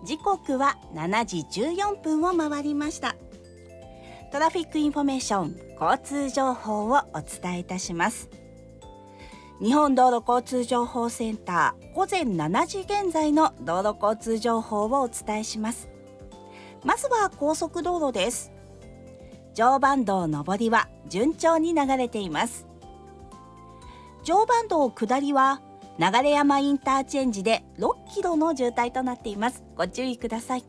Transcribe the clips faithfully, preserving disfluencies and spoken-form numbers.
時刻はしちじじゅうよんぷんを回りました。トラフィックインフォメーション、交通情報をお伝えいたします。日本道路交通情報センター、午前しちじ現在の道路交通情報をお伝えします。まずは高速道路です。常磐道上りは順調に流れています。常磐道下りは流山インターチェンジでろっキロの渋滞となっています。ご注意ください。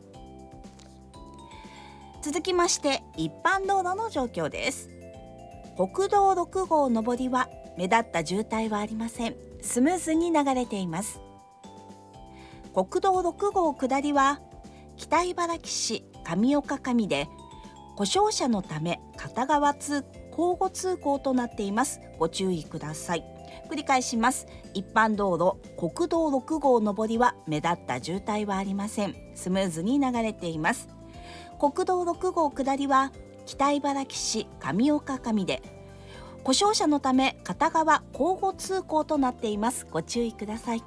続きまして一般道路の状況です。国道ろく号上りは目立った渋滞はありません。スムーズに流れています。国道ろく号下りは北茨城市上岡上で故障車のため片側通交互通行となっています。ご注意ください。繰り返します。一般道路国道ろく号上りは目立った渋滞はありません。スムーズに流れています。国道ろく号下りは北茨城市上岡上で故障車のため片側交互通行となっています。ご注意ください。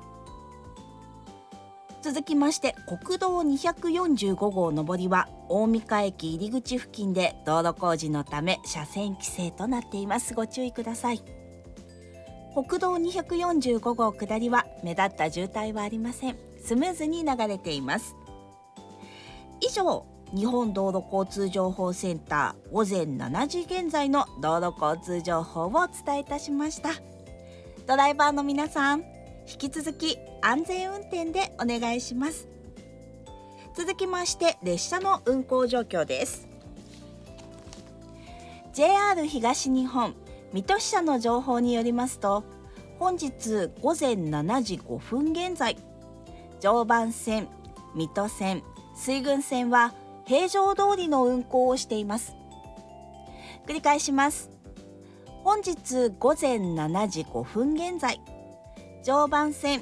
続きまして国道にひゃくよんじゅうご号上りは大三河駅入り口付近で道路工事のため車線規制となっています。ご注意ください。国道にひゃくよんじゅうご号下りは目立った渋滞はありません。スムーズに流れています。以上、日本道路交通情報センター午前しちじ現在の道路交通情報をお伝えいたしました。ドライバーの皆さん、引き続き安全運転でお願いします。続きまして列車の運行状況です。 ジェイアール 東日本水戸支社の情報によりますと、本日午前しちじごふん現在、常磐線、水戸線、水郡線は平常通りの運行をしています。繰り返します。本日午前しちじごふん現在、常磐線、